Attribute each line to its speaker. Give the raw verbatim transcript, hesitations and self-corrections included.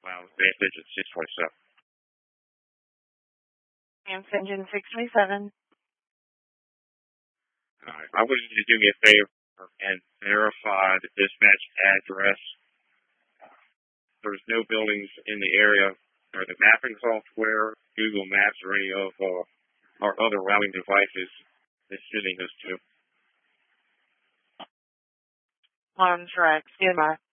Speaker 1: Wow, base station six twenty-seven.
Speaker 2: Advance engine six twenty-seven.
Speaker 1: All right. I want you to do me a favor and verify the dispatch address. There's no buildings in the area, or the mapping software, Google Maps, or any of uh, our other routing devices that's sending this to.
Speaker 2: On track. Stand by.